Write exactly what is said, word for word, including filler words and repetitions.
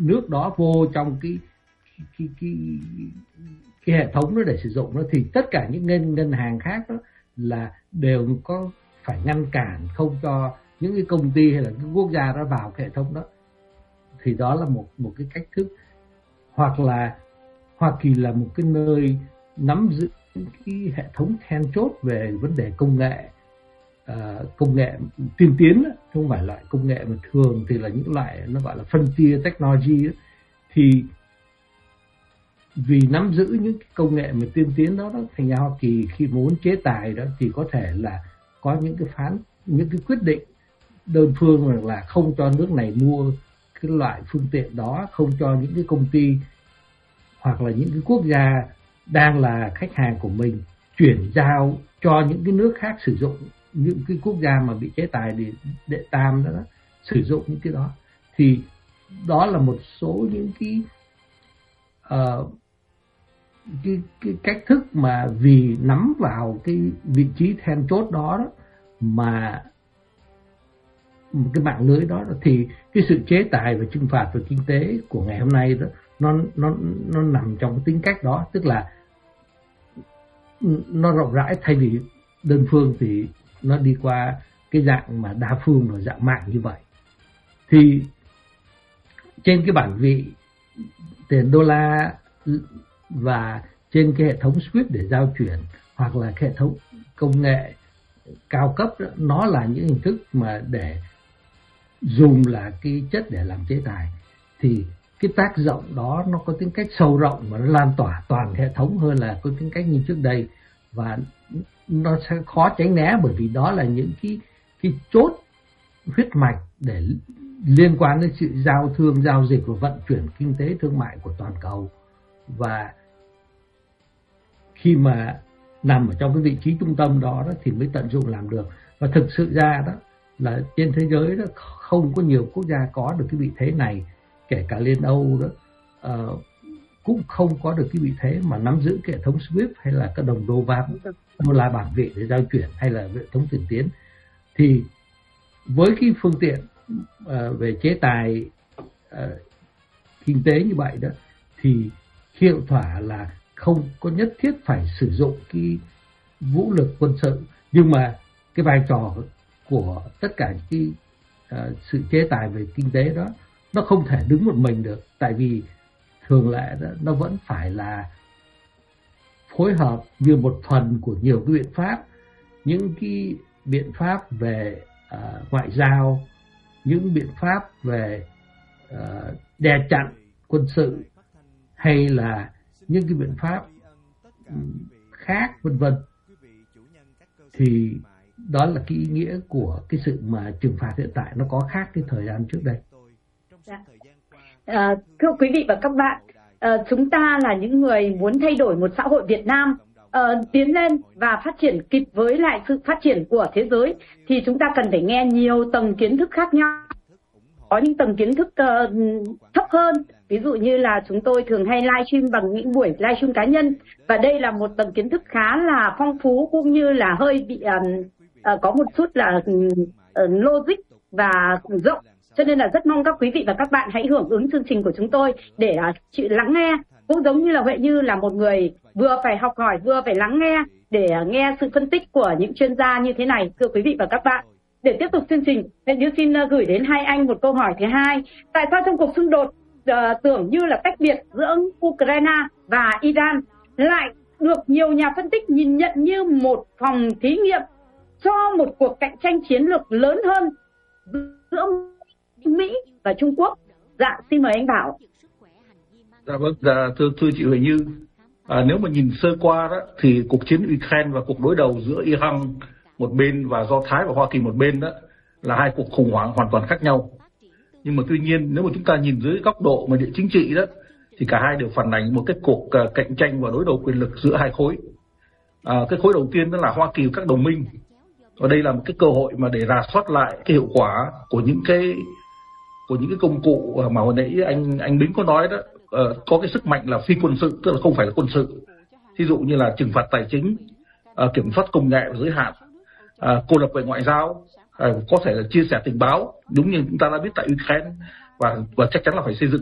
nước đó vô trong cái cái cái, cái hệ thống đó để sử dụng nó, thì tất cả những ngân ngân hàng khác đó là đều có phải ngăn cản không cho những cái công ty hay là cái quốc gia đó vào cái hệ thống đó. Thì đó là một một cái cách thức. Hoặc là Hoa Kỳ là một cái nơi nắm giữ cái hệ thống then chốt về vấn đề công nghệ, uh, công nghệ tiên tiến đó, không phải loại công nghệ mà thường thì là những loại nó gọi là frontier technology đó. Thì vì nắm giữ những cái công nghệ mà tiên tiến đó, đó thành ra Hoa Kỳ khi muốn chế tài đó thì có thể là có những cái phán những cái quyết định đơn phương là không cho nước này mua cái loại phương tiện đó, không cho những cái công ty hoặc là những cái quốc gia đang là khách hàng của mình chuyển giao cho những cái nước khác sử dụng, những cái quốc gia mà bị chế tài để đệ tam đó, đó sử dụng những cái đó. Thì đó là một số những cái uh, cái, cái cách thức mà vì nắm vào cái vị trí then chốt đó, đó mà cái mạng lưới đó, đó thì cái sự chế tài và trừng phạt về kinh tế của ngày hôm nay đó nó nó nó nằm trong cái tính cách đó, tức là nó rộng rãi thay vì đơn phương, thì nó đi qua cái dạng mà đa phương và dạng mạng như vậy. Thì trên cái bản vị tiền đô la và trên cái hệ thống SWIFT để giao chuyển hoặc là cái hệ thống công nghệ cao cấp đó, nó là những hình thức mà để dùng là cái chất để làm chế tài. Thì cái tác động đó nó có tính cách sâu rộng và nó lan tỏa toàn hệ thống hơn là có tính cách như trước đây, và nó sẽ khó tránh né bởi vì đó là những cái cái chốt huyết mạch để liên quan đến sự giao thương, giao dịch và vận chuyển kinh tế thương mại của toàn cầu. Và khi mà nằm ở trong cái vị trí trung tâm đó, đó thì mới tận dụng làm được. Và thực sự ra đó là trên thế giới đó không có nhiều quốc gia có được cái vị thế này, kể cả Liên Âu đó uh, cũng không có được cái vị thế mà nắm giữ cái hệ thống SWIFT hay là cái đồng đô la đô la bản vị để giao chuyển hay là hệ thống tiền tiến. Thì với cái phương tiện uh, về chế tài uh, kinh tế như vậy đó thì hiệu quả là không có nhất thiết phải sử dụng cái vũ lực quân sự, nhưng mà cái vai trò của tất cả cái uh, sự chế tài về kinh tế đó nó không thể đứng một mình được, tại vì thường lệ đó, nó vẫn phải là phối hợp như một phần của nhiều cái biện pháp, những cái biện pháp về uh, ngoại giao, những biện pháp về uh, đè chặn quân sự hay là những cái biện pháp khác vân vân. Thì đó là cái ý nghĩa của cái sự mà trừng phạt hiện tại, nó có khác cái thời gian trước đây. Dạ. À, thưa quý vị và các bạn, à, chúng ta là những người muốn thay đổi một xã hội Việt Nam à, tiến lên và phát triển kịp với lại sự phát triển của thế giới, thì chúng ta cần phải nghe nhiều tầng kiến thức khác nhau. Có những tầng kiến thức uh, thấp hơn, ví dụ như là chúng tôi thường hay livestream bằng những buổi livestream cá nhân, và đây là một tầng kiến thức khá là phong phú cũng như là hơi bị um, uh, có một chút là uh, logic và rộng, cho nên là rất mong các quý vị và các bạn hãy hưởng ứng chương trình của chúng tôi để uh, chịu lắng nghe, cũng giống như là Huệ Như là một người vừa phải học hỏi vừa phải lắng nghe để uh, nghe sự phân tích của những chuyên gia như thế này, thưa quý vị và các bạn. Để tiếp tục chương trình, Huệ Như xin uh, gửi đến hai anh một câu hỏi thứ hai. Tại sao trong cuộc xung đột uh, tưởng như là tách biệt giữa Ukraine và Iran lại được nhiều nhà phân tích nhìn nhận như một phòng thí nghiệm cho một cuộc cạnh tranh chiến lược lớn hơn giữa Mỹ và Trung Quốc? Dạ, xin mời anh Bảo. Dạ vâng, dạ, thưa, thưa chị Huệ Như, à, nếu mà nhìn sơ qua đó thì cuộc chiến Ukraine và cuộc đối đầu giữa Iran một bên và Do Thái và Hoa Kỳ một bên đó là hai cuộc khủng hoảng hoàn toàn khác nhau. Nhưng mà tuy nhiên nếu mà chúng ta nhìn dưới góc độ mà địa chính trị đó thì cả hai đều phản ánh một cái cuộc uh, cạnh tranh và đối đầu quyền lực giữa hai khối. À, cái khối đầu tiên đó là Hoa Kỳ và các đồng minh. Và đây là một cái cơ hội mà để rà soát lại cái hiệu quả của những cái của những cái công cụ mà hồi nãy anh anh Bính có nói đó, uh, có cái sức mạnh là phi quân sự, tức là không phải là quân sự. Ví dụ như là trừng phạt tài chính, uh, kiểm soát công nghệ và giới hạn, À, cô lập về ngoại giao, à, có thể là chia sẻ tình báo, đúng như chúng ta đã biết tại Ukraine, và, và chắc chắn là phải xây dựng